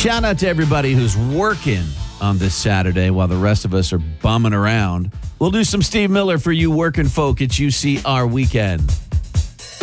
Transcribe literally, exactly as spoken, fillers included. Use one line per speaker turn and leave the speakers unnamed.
Shout out to everybody who's working on this Saturday while the rest of us are bumming around. We'll do some Steve Miller for you working folk at U C R Weekend.